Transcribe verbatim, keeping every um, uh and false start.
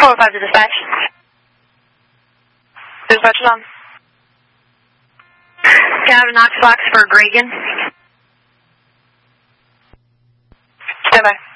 four oh five to dispatch. Dispatch is on. Can I have a Knox box for Reagan? Stand by.